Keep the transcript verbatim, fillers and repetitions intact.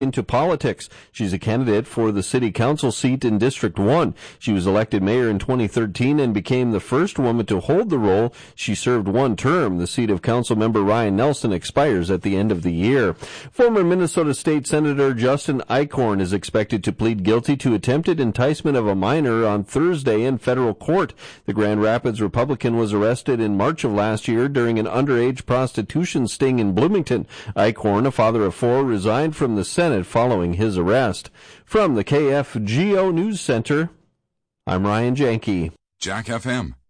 into politics. She's a candidate for the city council seat in District one. She was elected mayor in twenty thirteen and became the first woman to hold the role. She served one term. The seat of council member Ryan Nelson expires at the end of the year. Former Minnesota State Senator Justin Eichhorn is expected to plead guilty to attempted enticement of a minor on Thursday in federal court. The Grand Rapids Republican was arrested in March of last year during an underage prostitution sting in Bloomington. Eichhorn, a father of four, resigned from the Senate following his arrest. From the K F G O News Center, I'm Ryan Janke. Jack F M